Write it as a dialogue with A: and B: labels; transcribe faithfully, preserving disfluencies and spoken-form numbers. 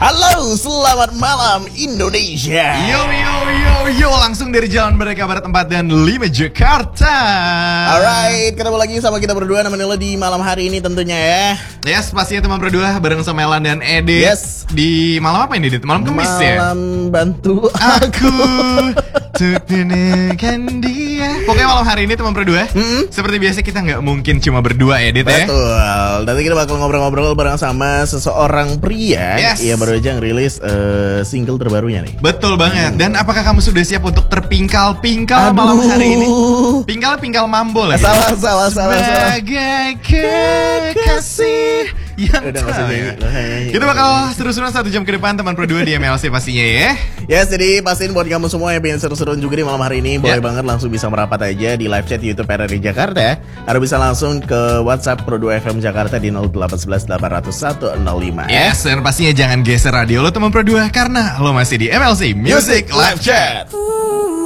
A: Halo, selamat malam Indonesia.
B: Yo yo yo yo, langsung dari Jalan Merdeka Barat empat dan lima Jakarta.
A: Alright, ketemu lagi sama kita berdua nemenin lo di malam hari ini tentunya ya.
B: Yes, pastinya teman berdua bareng sama Elan dan Ede.
A: Yes.
B: Di malam apa ini, Dit? Malam Kamis ya?
A: Malam bantu
B: Aku untuk menekan dia. Pokoknya malam hari ini teman berdua,
A: Mm-mm.
B: seperti biasa kita nggak mungkin cuma berdua ya, Dit ya.
A: Betul. Nanti kita bakal ngobrol-ngobrol bareng sama seseorang pria.
B: Yes.
A: Ia baru aja ngerilis uh, single terbarunya nih.
B: Betul banget. Dan apakah kamu sudah siap untuk terpingkal-pingkal malam hari ini? Pingkal-pingkal mambo lah.
A: Salah, salah, salah, salah.
B: Sebagai kekasih yang
A: Udah, nggak usah nyanyi, nggak usah nyanyi.
B: kita bakal seru-seruan satu jam ke depan teman berdua di M L C pastinya ya.
A: Yes, jadi pastiin buat kamu semua yang pengen seru-seruan juga di malam hari ini, boleh
B: Ya.
A: banget langsung bisa merapat aja di live chat YouTube R R I Jakarta. Atau bisa langsung ke WhatsApp Pro dua F M Jakarta di nol delapan satu satu delapan nol satu nol lima.
B: Yes, dan pastinya jangan geser radio lo teman berdua karena lo masih di M L C Music Live Chat.